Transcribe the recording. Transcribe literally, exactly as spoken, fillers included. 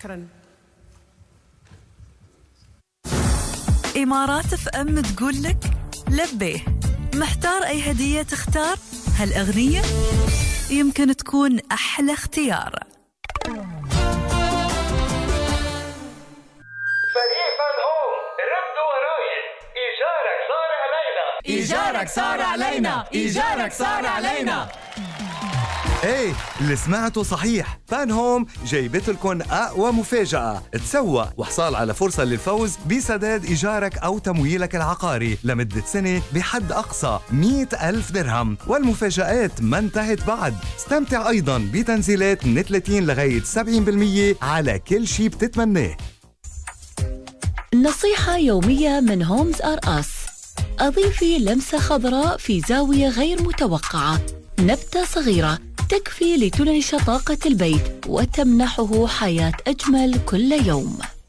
شكرا. إمارات اف ام تقول لك لبيه. محتار أي هدية تختار؟ هالأغنية يمكن تكون أحلى اختيار. فريق فان هوم ردوا وراي، إيجارك صار علينا، إيجارك صار علينا، إيجارك صار علينا. ايه اللي سمعته صحيح، فان هوم جايبت لكم اقوى مفاجأة، تسوق وحصال على فرصة للفوز بسداد ايجارك او تمويلك العقاري لمدة سنة بحد اقصى مئة ألف درهم، والمفاجآت ما انتهت بعد. استمتع ايضا بتنزيلات من ثلاثين لغاية سبعين بالمية على كل شي بتتمناه. نصيحة يومية من هومز ار اس: أضيفي لمسة خضراء في زاوية غير متوقعة. نبتة صغيرة تكفي لتنعش طاقة البيت وتمنحه حياة أجمل كل يوم.